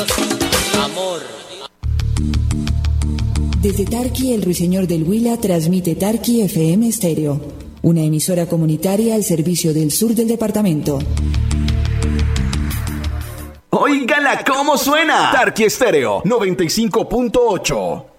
Amor. Desde Tarqui, el Ruiseñor del Huila transmite Tarqui FM Estéreo, una emisora comunitaria al servicio del sur del departamento. ¡Óigala cómo suena! Tarqui Estéreo 95.8.